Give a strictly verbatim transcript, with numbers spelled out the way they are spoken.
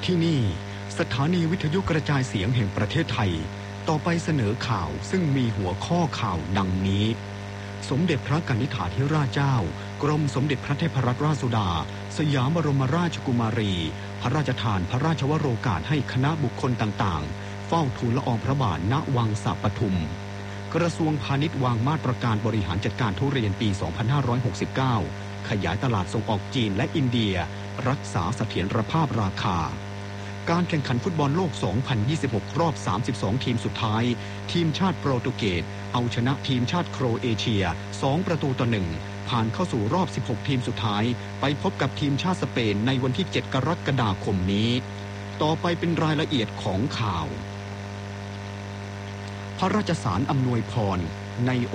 ที่นี่สถานีวิทยุกระจายเสียงแห่งประเทศไทยต่อไปเสนอข่าวซึ่งมีหัวข้อข่าวดังนี้สมเด็จพระกนิษฐาธิราชเจ้ากรมสมเด็จพระเทพรัตนราชสุดาสยามบรมราชกุมารีพระราชทานพระราชวโรกาสให้คณะบุคคลต่างๆเฝ้าทูลละอองพระบาทณวังสะปทุมกระทรวงพาณิชย์วางมาตรการบริหารจัดการทุเรียนปี สองพันห้าร้อยหกสิบเก้า ขยายตลาดส่งออกจีนและอินเดียรักษาเสถียรภาพราคาการแข่งขันฟุตบอลโลก สองพันยี่สิบหก รอบ สามสิบสอง ทีมสุดท้ายทีมชาติโปรตุเกสเอาชนะทีมชาติโครเอเชีย สอง ประตูต่อ หนึ่ง ผ่านเข้าสู่รอบ สิบหก ทีมสุดท้ายไปพบกับทีมชาติสเปนในวันที่ เจ็ด กรกฎาคมนี้ต่อไปเป็นรายละเอียดของข่าวพระราชสารอำนวยพรใน